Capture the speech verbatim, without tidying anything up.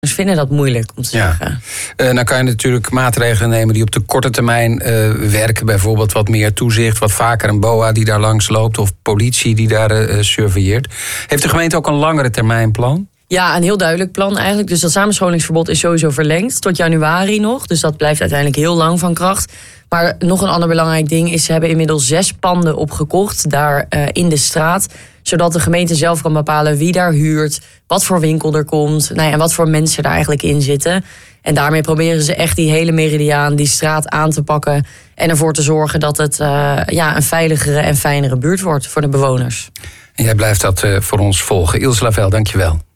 Dus vinden dat moeilijk om te ja. zeggen. Uh, nou kan je natuurlijk maatregelen nemen die op de korte termijn uh, werken. Bijvoorbeeld wat meer toezicht, wat vaker een B O A die daar langs loopt. Of politie die daar uh, surveilleert. Heeft de gemeente ook een langere termijn plan? Ja, een heel duidelijk plan eigenlijk. Dus dat samenscholingsverbod is sowieso verlengd tot januari nog. Dus dat blijft uiteindelijk heel lang van kracht. Maar nog een ander belangrijk ding is... ze hebben inmiddels zes panden opgekocht daar uh, in de straat... zodat de gemeente zelf kan bepalen wie daar huurt... wat voor winkel er komt nou ja, en wat voor mensen daar eigenlijk in zitten. En daarmee proberen ze echt die hele meridiaan, die straat aan te pakken... en ervoor te zorgen dat het uh, ja, een veiligere en fijnere buurt wordt voor de bewoners. En jij blijft dat uh, voor ons volgen. Ilse Lavelle, dank je wel.